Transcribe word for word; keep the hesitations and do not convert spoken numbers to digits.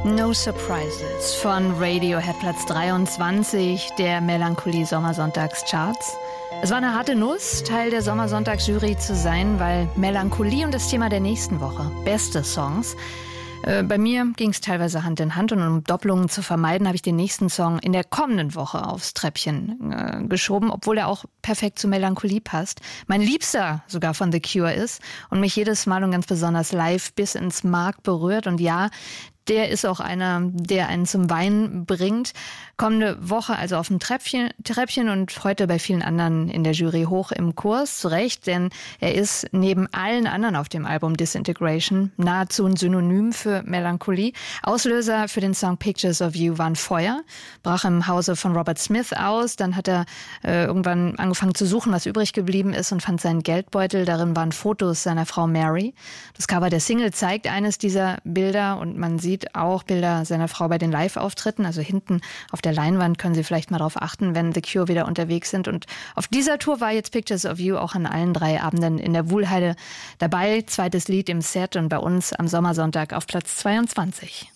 No Surprises von Radiohead, Platz dreiundzwanzig der Melancholie-Sommersonntags-Charts. Es war eine harte Nuss, Teil der Sommersonntagsjury zu sein, weil Melancholie und das Thema der nächsten Woche, beste Songs. Äh, bei mir ging es teilweise Hand in Hand und um Doppelungen zu vermeiden, habe ich den nächsten Song in der kommenden Woche aufs Treppchen äh, geschoben, obwohl er auch perfekt zu Melancholie passt. Mein Liebster sogar von The Cure ist und mich jedes Mal und ganz besonders live bis ins Mark berührt. Und ja, der ist auch einer, der einen zum Weinen bringt. Kommende Woche also auf dem Treppchen, Treppchen und heute bei vielen anderen in der Jury hoch im Kurs. Zu Recht, denn er ist neben allen anderen auf dem Album Disintegration nahezu ein Synonym für Melancholie. Auslöser für den Song Pictures of You war ein Feuer, brach im Hause von Robert Smith aus. Dann hat er äh, irgendwann angefangen zu suchen, was übrig geblieben ist und fand seinen Geldbeutel. Darin waren Fotos seiner Frau Mary. Das Cover der Single zeigt eines dieser Bilder und man sieht auch Bilder seiner Frau bei den Live-Auftritten. Also hinten auf der Leinwand können Sie vielleicht mal darauf achten, wenn The Cure wieder unterwegs sind. Und auf dieser Tour war jetzt Pictures of You auch an allen drei Abenden in der Wuhlheide dabei. Zweites Lied im Set und bei uns am Sommersonntag auf Platz zweiundzwanzig.